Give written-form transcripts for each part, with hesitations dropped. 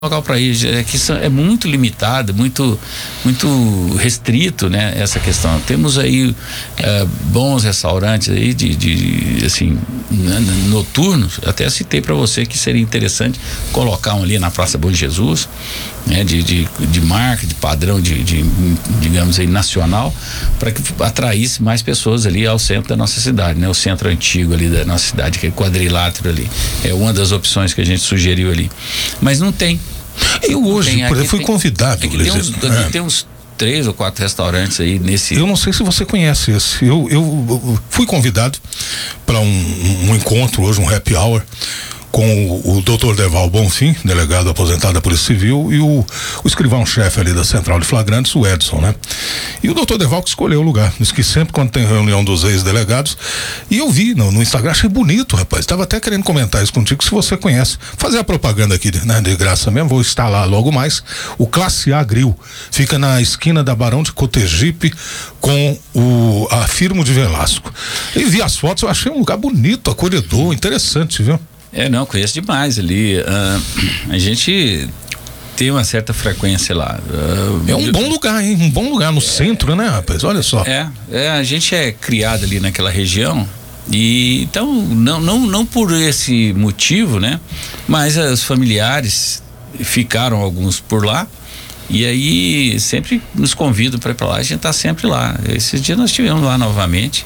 local para ir, é que é muito limitado, muito restrito, né, essa questão. Temos aí bons restaurantes aí de assim, noturnos. Até citei para você que seria interessante colocar um ali na Praça Bom Jesus, né, de marca, de padrão, digamos aí, nacional, para que atraísse mais pessoas ali ao centro da nossa cidade, né, o centro antigo ali da nossa cidade, que é quadrilátero ali. É uma das opções que a gente sugeriu ali, mas não tem. Eu hoje, por exemplo, fui convidado. Aqui tem uns 3 ou 4 restaurantes aí nesse. Eu não sei se você conhece esse. Eu fui convidado para um encontro hoje, um happy hour, com o Dr. Deval Bonfim, delegado aposentado da Polícia Civil, e o escrivão-chefe ali da Central de Flagrantes, o Edson, né? E o Dr. Deval que escolheu o lugar. Diz que sempre quando tem reunião dos ex-delegados, e eu vi no Instagram, achei bonito, rapaz. Estava até querendo comentar isso contigo, se você conhece. Fazer a propaganda aqui, né, de graça mesmo, vou estar lá logo mais. O Classe A Grill fica na esquina da Barão de Cotegipe com a Firmo de Velasco. E vi as fotos, eu achei um lugar bonito, acolhedor, interessante, viu? Não, conheço demais ali. A gente tem uma certa frequência lá. É um bom lugar, hein? Um bom lugar no centro, né, rapaz? Olha só. A gente é criado ali naquela região e então não por esse motivo, né? Mas os familiares ficaram alguns por lá. E aí sempre nos convidam para ir para lá, a gente tá sempre lá. Esses dias nós estivemos lá novamente.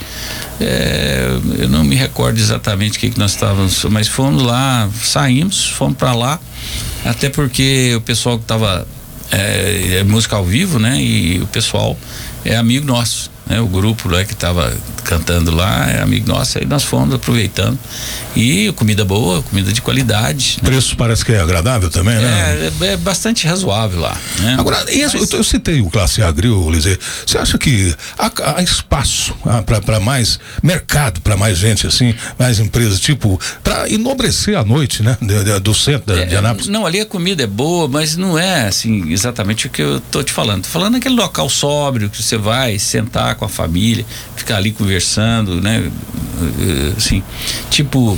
Eu não me recordo exatamente o que nós estávamos, mas fomos lá, fomos para lá, até porque o pessoal que tava música ao vivo, né? E o pessoal é amigo nosso, né? O grupo lá que estava cantando lá é amigo nosso, aí nós fomos aproveitando. E comida boa, comida de qualidade. O preço parece que é agradável também, né? É bastante razoável lá, né? Agora, eu citei o Classe A Grill, Lizê. Você acha que há espaço para mais mercado, para mais gente assim, mais empresas, tipo, para enobrecer a noite, né? Do centro de Anápolis? Não, ali a comida é boa, mas não é assim exatamente o que eu tô te falando. Tô falando aquele local sóbrio que você vai sentar com a família, ficar ali conversando, né? Assim, tipo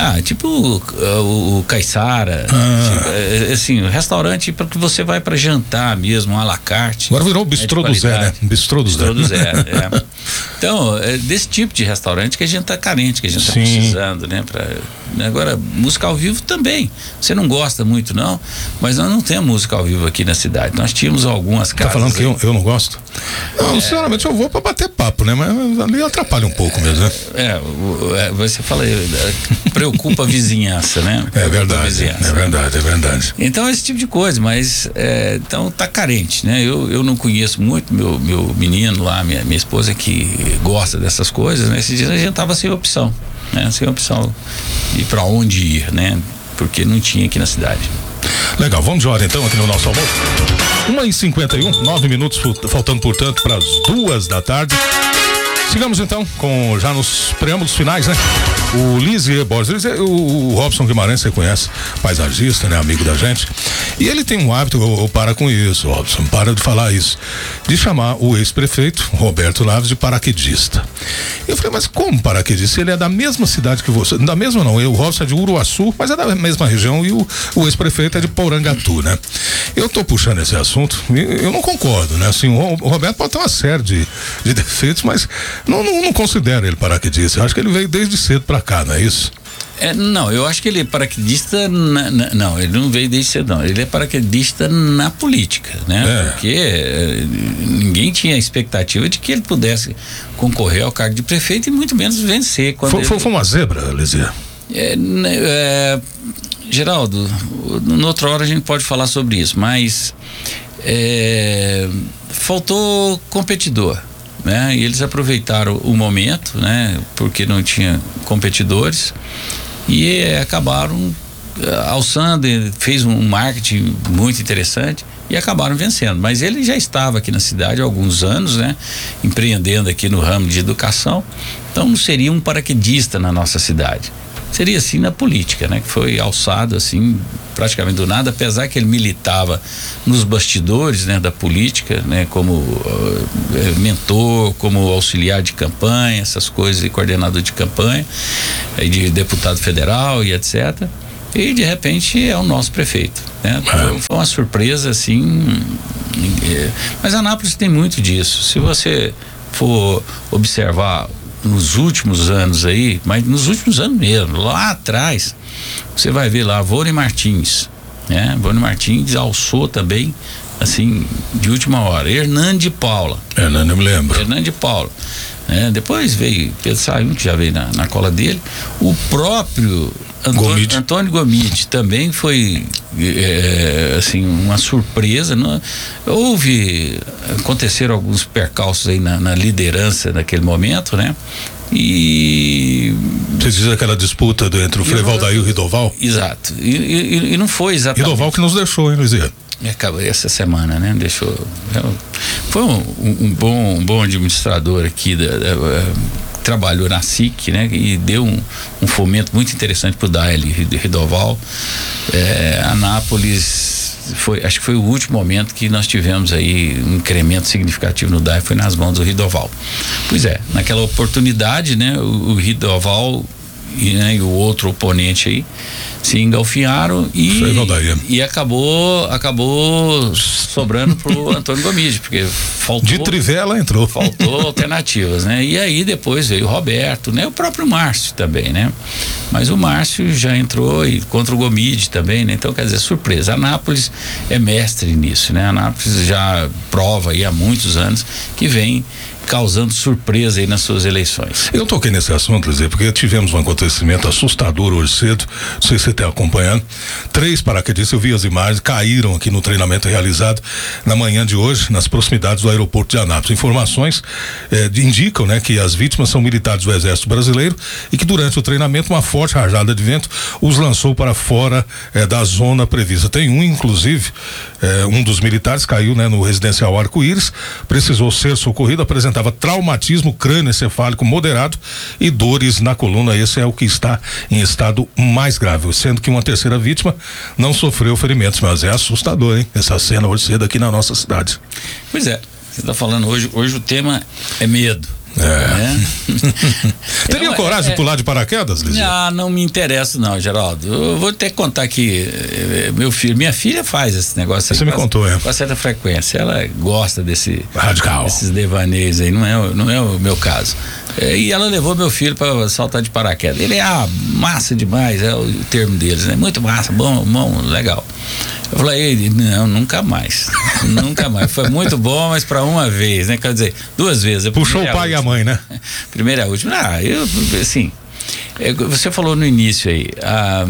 o Caiçara, assim, o restaurante para que você vai para jantar mesmo, um à la carte. Agora virou o bistrô do Zé, né? Bistrô do Zé. Então, desse tipo de restaurante que a gente tá carente, que a gente tá precisando, né? Agora, música ao vivo também. Você não gosta muito, não, mas nós não temos música ao vivo aqui na cidade. Nós tínhamos algumas casas. Tá falando que eu não gosto? Não, sinceramente eu vou para bater papo, né? Mas ali atrapalha um pouco mesmo, né? Você fala, preocupa a vizinhança, né? É verdade. Então, esse tipo de coisa, mas então tá carente, né? Eu não conheço muito, meu menino lá, minha esposa que gosta dessas coisas, né? Esses dias a gente tava sem opção, né? Sem opção de pra onde ir, né? Porque não tinha aqui na cidade. Legal, vamos de hora então aqui no nosso almoço. 1h51, 9 minutos faltando, portanto, para as 2h. Sigamos então já nos preâmbulos finais, né? O Lisier Borges, o Robson Guimarães, você conhece, paisagista, né? Amigo da gente. E ele tem um hábito, para com isso, Robson, para de falar isso, de chamar o ex-prefeito, Roberto Naves, de paraquedista. Eu falei, mas como paraquedista? Ele é da mesma cidade que você, da mesma não, o Robson é de Uruaçu, mas é da mesma região, e o ex-prefeito é de Porangatu, né? Eu tô puxando esse assunto, eu não concordo, né? Assim, o Roberto pode ter uma série de defeitos, mas não considero ele paraquedista. Eu acho que ele veio desde cedo pra cá, não é isso? Não, eu acho que ele é paraquedista. Não, ele não veio desde cedo, não. Ele é paraquedista na política, né? Porque ninguém tinha a expectativa de que ele pudesse concorrer ao cargo de prefeito e muito menos vencer. Foi uma zebra, Lizia? Geraldo, noutra hora a gente pode falar sobre isso, mas faltou competidor, né? E eles aproveitaram o momento, né? Porque não tinha competidores e acabaram alçando, fez um marketing muito interessante e acabaram vencendo. Mas ele já estava aqui na cidade há alguns anos, né? Empreendendo aqui no ramo de educação, então não seria um paraquedista na nossa cidade. Seria assim na política, né? Que foi alçado assim praticamente do nada, apesar que ele militava nos bastidores, né, da política, né, como mentor, como auxiliar de campanha, essas coisas, e coordenador de campanha, aí de deputado federal e etc. E de repente é o nosso prefeito, né? Foi uma surpresa assim, mas Anápolis tem muito disso. Se você for observar nos últimos anos aí, mas nos últimos anos mesmo, lá atrás, você vai ver lá Vônei Martins, né? Vônei Martins alçou também, assim, de última hora. Hernani de Paula. Hernani, eu me lembro. Hernani de Paula. Depois veio Pedro Sayun, que já veio na cola dele. O próprio Antônio Gomide também foi assim, uma surpresa. Aconteceram alguns percalços aí na liderança naquele momento, né? E você diz aquela disputa entre o Frei Valdair e o Ridoval? Exato. E não foi exatamente. Ridoval que nos deixou, hein, Luizia? Acabou essa semana, né? Foi um bom administrador aqui, trabalhou na SIC, né? E deu um fomento muito interessante pro DAE ali, Ridoval. Anápolis acho que foi o último momento que nós tivemos aí um incremento significativo no DAE, foi nas mãos do Ridoval. Pois naquela oportunidade, né? O Ridoval e o outro oponente aí se engalfinharam e acabou sobrando pro Antônio Gomide, porque faltou. De trivela entrou. Faltou alternativas, né? E aí depois veio o Roberto, né? O próprio Márcio também, né? Mas o Márcio já entrou e contra o Gomide também, né? Então, quer dizer, surpresa. Anápolis é mestre nisso, né? Anápolis já prova aí há muitos anos que vem causando surpresa aí nas suas eleições. Eu toquei nesse assunto, Zé, porque tivemos um acontecimento assustador hoje cedo, não sei se você está acompanhando, 3 paraquedistas, eu vi as imagens, caíram aqui no treinamento realizado na manhã de hoje, nas proximidades do aeroporto de Anápolis. Informações indicam, né, que as vítimas são militares do Exército Brasileiro e que durante o treinamento uma forte rajada de vento os lançou para fora da zona prevista. Tem inclusive, um dos militares caiu, né, no residencial Arco-Íris, precisou ser socorrido, apresentava traumatismo crânioencefálico moderado e dores na coluna. Esse é o que está em estado mais grave, sendo que uma terceira vítima não sofreu ferimentos, mas é assustador, hein? Essa cena hoje cedo aqui na nossa cidade. Pois você está falando hoje o tema é medo. Teria coragem de pular de paraquedas, Lizia? Não me interessa não, Geraldo. Eu vou ter que contar que minha filha faz esse negócio. Você me contou, com certa frequência. Ela gosta desses devaneios aí, não é o meu caso. E ela levou meu filho para saltar de paraquedas. Ele massa demais, é o termo deles, né? Muito massa, bom, legal. Eu falei, não, nunca mais. Nunca mais. Foi muito bom, mas para uma vez, né? Quer dizer, 2 vezes. Puxou o pai e a mãe, né? Primeira e a última. Assim, você falou no início aí, a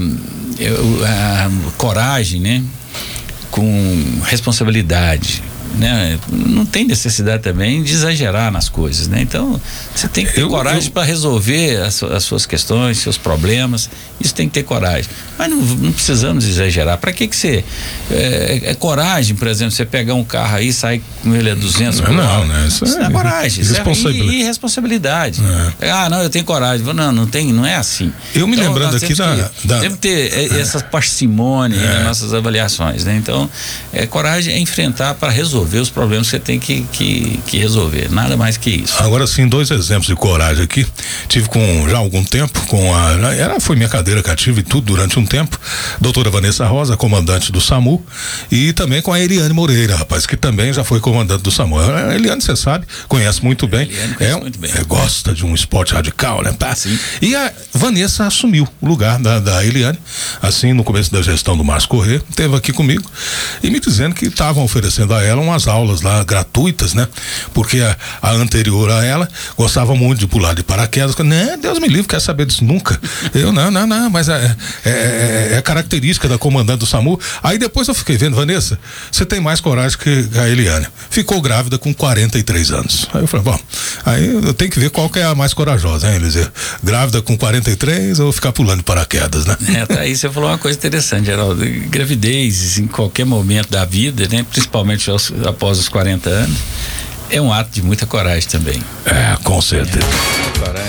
coragem, né? Com responsabilidade, né? Não tem necessidade também de exagerar nas coisas, né? Então você tem que ter coragem para resolver as suas questões, seus problemas. Isso tem que ter coragem, mas não precisamos exagerar. Para que você coragem, por exemplo, você pegar um carro aí e sair com ele a 200 por hora? Né? Isso é coragem, e responsabilidade. Não, eu tenho coragem. Não é assim. Eu me lembrando aqui temos que ter essa parcimônia nas nossas avaliações, né? Então coragem é enfrentar para resolver os problemas que você tem que resolver, nada mais que isso. Agora sim, 2 exemplos de coragem aqui. Tive já há algum tempo foi minha cadeira cativa e tudo durante um tempo, doutora Vanessa Rosa, comandante do SAMU, e também com a Eliane Moreira, rapaz, que também já foi comandante do SAMU. A Eliane, você sabe, conhece muito bem, gosta de um esporte radical, né? Sim. E a Vanessa assumiu o lugar da Eliane, assim, no começo da gestão do Márcio Corrêa, esteve aqui comigo e me dizendo que estavam oferecendo a ela umas aulas lá gratuitas, né? Porque a anterior a ela gostava muito de pular de paraquedas. Né? Deus me livre, quer saber disso nunca. Eu não, mas é característica da comandante do SAMU. Aí depois eu fiquei vendo, Vanessa, você tem mais coragem que a Eliane. Ficou grávida com 43 anos. Aí eu falei, bom, aí eu tenho que ver qual que é a mais corajosa, hein, Eliseu? Grávida com 43 ou ficar pulando de paraquedas, né? Tá aí, você falou uma coisa interessante, Geraldo. Gravidez em qualquer momento da vida, né? Principalmente após os 40 anos, é um ato de muita coragem também. Com certeza. Muita coragem,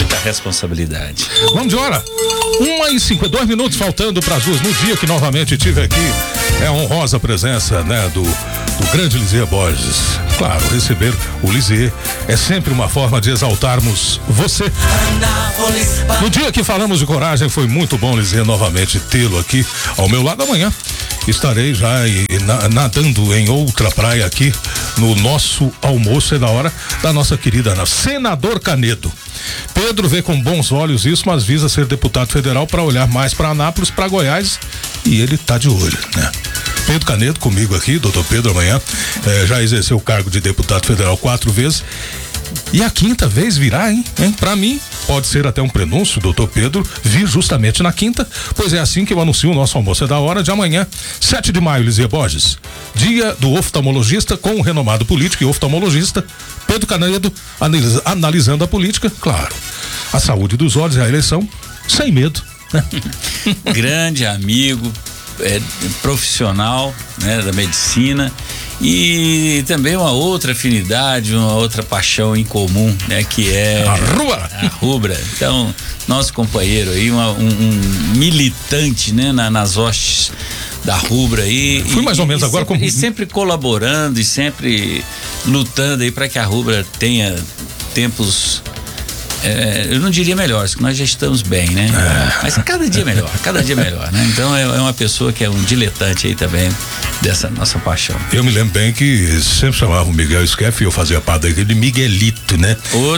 muita responsabilidade. Vamos de hora. 1h52 minutos faltando para as 2, no dia que novamente tive aqui a honrosa presença, né, do grande Lisier Borges. Claro, receber o Lisier é sempre uma forma de exaltarmos você. No dia que falamos de coragem, foi muito bom, Lisier, novamente tê-lo aqui ao meu lado. Amanhã estarei já nadando em outra praia aqui no nosso almoço, é da hora da nossa querida Senador Canedo. Pedro vê com bons olhos isso, mas visa ser deputado federal para olhar mais para Anápolis, para Goiás, e ele tá de olho, né? Pedro Canedo comigo aqui, doutor Pedro, amanhã já exerceu o cargo de deputado federal 4 vezes. E a 5ª vez virá, hein? Pra mim, pode ser até um prenúncio, doutor Pedro, vir justamente na 5ª, pois é assim que eu anuncio o nosso almoço é da hora de amanhã, 7 de maio, Lisier Borges. Dia do oftalmologista com o renomado político e oftalmologista Pedro Canedo, analisando a política, claro, a saúde dos olhos e a eleição, sem medo. Grande amigo, profissional, né, da medicina. E também uma outra afinidade, uma outra paixão em comum, né? Que é a rubra. Então, nosso companheiro aí, um militante, né? Nas hostes da rubra aí. Fui mais ou menos agora sempre, e sempre colaborando e sempre lutando aí para que a rubra tenha tempos, eu não diria melhores, que nós já estamos bem, né? Mas cada dia melhor, né? Então é uma pessoa que é um diletante aí também dessa nossa paixão. Eu me lembro bem que sempre chamava o Miguel Skeff e eu fazia parte dele de Miguelito, né?